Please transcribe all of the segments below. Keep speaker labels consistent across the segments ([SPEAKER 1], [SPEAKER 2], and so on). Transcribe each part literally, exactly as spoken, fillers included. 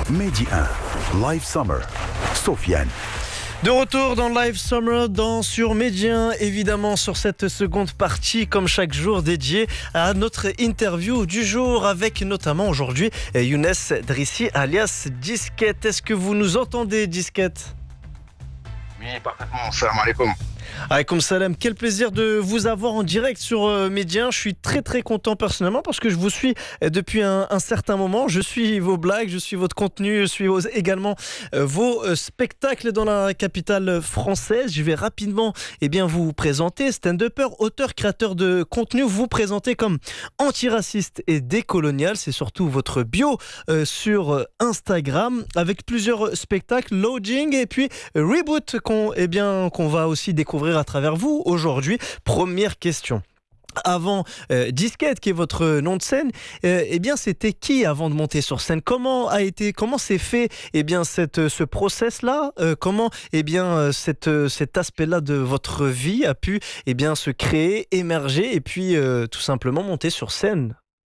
[SPEAKER 1] Mehdi un, Live Summer, Sofiane.
[SPEAKER 2] De retour dans Live Summer dans sur Mehdi un, évidemment sur cette seconde partie, comme chaque jour, dédiée à notre interview du jour avec notamment aujourd'hui Younes Drissi alias Disquette. Est-ce que vous nous entendez, Disquette ?
[SPEAKER 3] Oui, parfaitement. Salam alaikum.
[SPEAKER 2] Alaykoum salam, quel plaisir de vous avoir en direct sur euh, Mehdi un. Je suis très très content personnellement parce que je vous suis euh, depuis un, un certain moment. Je suis vos blagues, je suis votre contenu, je suis vos, également euh, vos euh, spectacles dans la capitale française. Je vais rapidement eh bien, vous présenter. Stand-upper, auteur, créateur de contenu, vous vous présentez comme antiraciste et décolonial. C'est surtout votre bio euh, sur Instagram avec plusieurs spectacles, Loading et puis Reboot qu'on, eh bien, qu'on va aussi découvrir à travers vous aujourd'hui. Première question. Avant euh, Disquette, qui est votre nom de scène, euh, eh bien c'était qui avant de monter sur scène ? Comment a été, comment s'est fait eh bien cette, ce process-là ? euh, Comment eh bien cette, cet aspect-là de votre vie a pu eh bien se créer, émerger et puis euh, tout simplement monter sur scène ?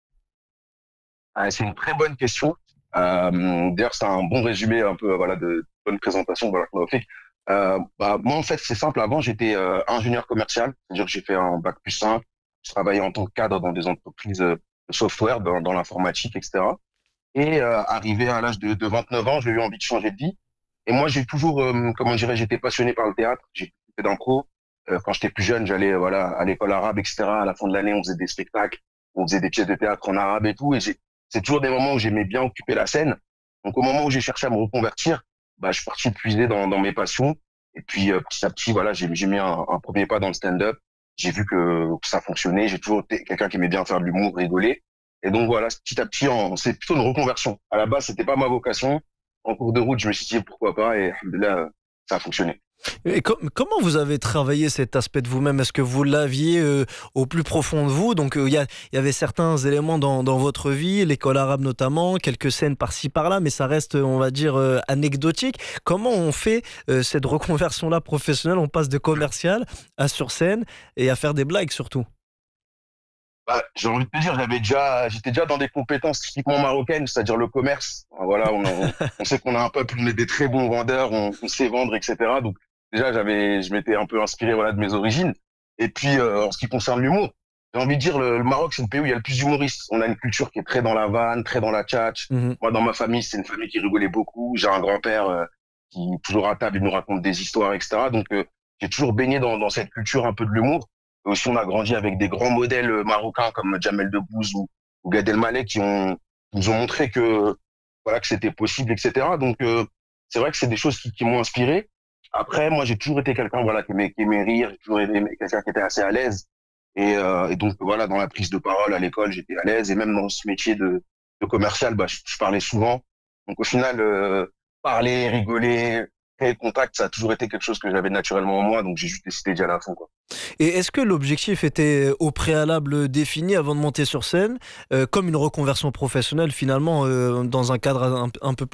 [SPEAKER 3] Ah, c'est une très bonne question. Euh, d'ailleurs, c'est un bon résumé un peu voilà de bonne présentation voilà, qu'on a fait. Euh, bah, moi, en fait, c'est simple. Avant, j'étais euh, ingénieur commercial, c'est-à-dire que j'ai fait un bac plus cinq. Je travaillais en tant que cadre dans des entreprises euh, de software, dans, dans l'informatique, et cetera. Et euh, arrivé à l'âge de, de vingt-neuf ans, j'ai eu envie de changer de vie. Et moi, j'ai toujours, euh, comment dirais, j'étais passionné par le théâtre. J'ai fait d'impro. Euh, quand j'étais plus jeune, j'allais voilà à l'école arabe, et cetera. À la fin de l'année, on faisait des spectacles, on faisait des pièces de théâtre en arabe et tout. Et j'ai, c'est toujours des moments où j'aimais bien occuper la scène. Donc, au moment où j'ai cherché à me reconvertir, bah, je suis parti puiser dans, dans mes passions. Et puis, euh, petit à petit, voilà, j'ai, j'ai mis un, un premier pas dans le stand-up. J'ai vu que, que ça fonctionnait. J'ai toujours été quelqu'un qui aimait bien faire de l'humour, rigoler. Et donc, voilà, petit à petit, en, c'est plutôt une reconversion. À la base, c'était pas ma vocation. En cours de route, je me suis dit pourquoi pas. Et là, ça a fonctionné.
[SPEAKER 2] Et com- comment vous avez travaillé cet aspect de vous-même ? Est-ce que vous l'aviez euh, au plus profond de vous ? Donc il euh, y, y avait certains éléments dans, dans votre vie, l'école arabe notamment, quelques scènes par-ci par-là, mais ça reste, on va dire, euh, anecdotique. Comment on fait euh, cette reconversion-là professionnelle ? On passe de commercial à sur scène et à faire des blagues surtout.
[SPEAKER 3] Bah, j'ai envie de te dire, j'avais déjà, j'étais déjà dans des compétences typiquement marocaines, c'est-à-dire le commerce. Voilà, on, on, on sait qu'on a un peuple, on est des très bons vendeurs, on, on sait vendre, et cetera. Donc déjà, j'avais, je m'étais un peu inspiré voilà de mes origines. Et puis euh, en ce qui concerne l'humour, j'ai envie de dire le, le Maroc, c'est le pays où il y a le plus d'humoristes. On a une culture qui est très dans la vanne, très dans la tchatch.
[SPEAKER 2] Mm-hmm.
[SPEAKER 3] Moi, dans ma famille, c'est une famille qui rigolait beaucoup. J'ai un grand-père euh, qui toujours à table, il nous raconte des histoires, et cetera. Donc euh, j'ai toujours baigné dans, dans cette culture un peu de l'humour. Et aussi, on a grandi avec des grands modèles marocains comme Jamel Debbouze ou, ou Gad Elmaleh qui ont qui nous ont montré que voilà que c'était possible, et cetera. Donc euh, c'est vrai que c'est des choses qui, qui m'ont inspiré. Après, moi, j'ai toujours été quelqu'un voilà qui aimait, qui aimait rire, j'ai toujours été quelqu'un qui était assez à l'aise. Et, euh, et donc voilà, dans la prise de parole à l'école, j'étais à l'aise. Et même dans ce métier de, de commercial, bah, je, je parlais souvent. Donc au final, euh, parler, rigoler, créer contact, ça a toujours été quelque chose que j'avais naturellement en moi. Donc j'ai juste décidé d'y aller à fond, quoi.
[SPEAKER 2] Et est-ce que l'objectif était au préalable défini avant de monter sur scène, euh, comme une reconversion professionnelle finalement, euh, dans un cadre un, un peu plus sérieux ?